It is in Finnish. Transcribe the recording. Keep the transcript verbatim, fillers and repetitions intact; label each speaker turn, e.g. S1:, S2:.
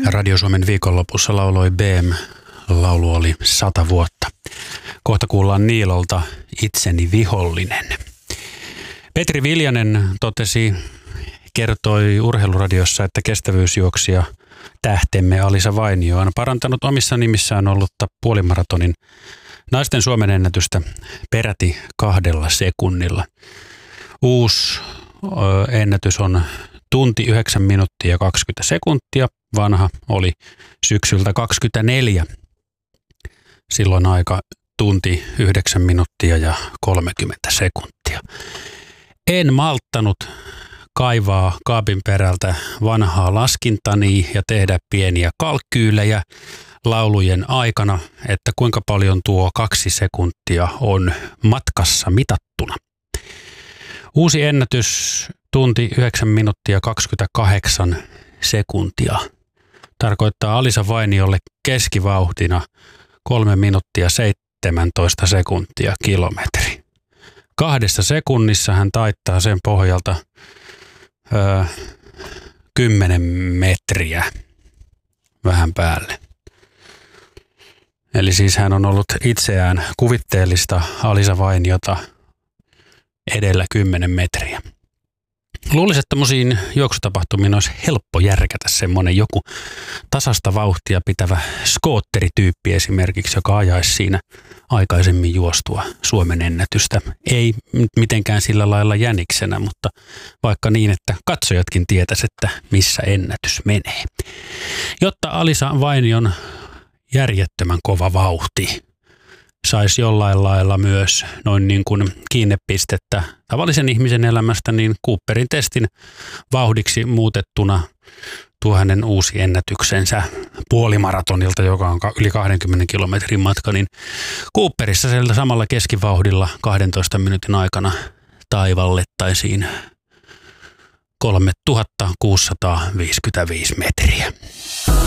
S1: Radio Suomen viikonlopussa lauloi B M. Laulu oli sata vuotta. Kohta kuullaan Niilolta Itseni vihollinen. Petri Viljanen totesi, kertoi Urheiluradiossa, että kestävyysjuoksija tähtemme Alisa Vainio on parantanut omissa nimissään ollutta puolimaratonin naisten Suomen ennätystä peräti kahdella sekunnilla. Uusi ö, ennätys on tunti yhdeksän minuuttia ja kaksikymmentä sekuntia. Vanha oli syksyltä kaksikymmentäneljä. Silloin aika tunti yhdeksän minuuttia ja kolmekymmentä sekuntia. En malttanut kaivaa kaapin perältä vanhaa laskintani ja tehdä pieniä kalkkyylejä laulujen aikana, että kuinka paljon tuo kaksi sekuntia on matkassa mitattuna. Uusi ennätys tunti yhdeksän minuuttia kaksikymmentäkahdeksan sekuntia tarkoittaa Alisa Vainiolle keskivauhtina kolme minuuttia seitsemäntoista sekuntia kilometri. Kahdessa sekunnissa hän taittaa sen pohjalta öö, kymmenen metriä vähän päälle. Eli siis hän on ollut itseään kuvitteellista Alisa Vainiota edellä kymmenen metriä. Luulisin, että tämmöisiin juoksutapahtumiin olisi helppo järkätä semmoinen joku tasasta vauhtia pitävä skootterityyppi esimerkiksi, joka ajaisi siinä aikaisemmin juostua Suomen ennätystä. Ei mitenkään sillä lailla jäniksenä, mutta vaikka niin, että katsojatkin tietäisi, että missä ennätys menee. Jotta Alisa Vainion järjettömän kova vauhti saisi jollain lailla myös noin niin kuin kiinnepistettä tavallisen ihmisen elämästä, niin Cooperin testin vauhdiksi muutettuna tuo hänen uusi ennätyksensä puolimaratonilta, joka on yli kaksikymmentä kilometrin matka, niin Cooperissa sieltä samalla keskivauhdilla kahdentoista minuutin aikana taivallettaisiin kolmetuhatta kuusisataaviisikymmentäviisi metriä.